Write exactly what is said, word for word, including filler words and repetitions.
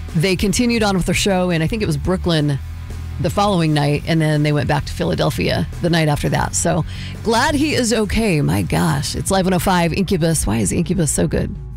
they continued on with their show, and I think it was Brooklyn the following night, and then they went back to Philadelphia the night after that. So glad he is okay. My gosh. It's Live one oh five, Incubus. Why is Incubus so good?